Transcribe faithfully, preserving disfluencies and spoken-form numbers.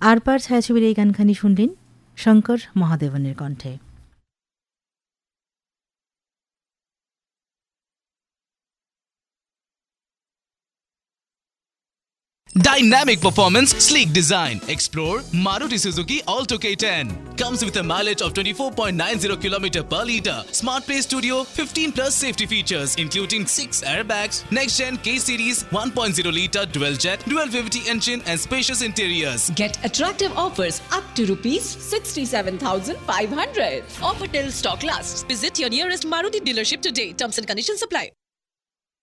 আরপার ছায়াছবির এই গানখানি শুনলেন শঙ্কর মহাদেবনের কণ্ঠে। Dynamic performance, sleek design. Explore Maruti Suzuki Alto K ten. Comes with a mileage of twenty-four point nine zero kilometers per litre. Smart Play Studio, fifteen plus safety features including six airbags, next-gen K-Series one point oh litre dual-jet, dual V V T engine and spacious interiors. Get attractive offers up to rupees sixty-seven thousand five hundred. Offer till stock lasts. Visit your nearest Maruti dealership today. Terms and conditions apply.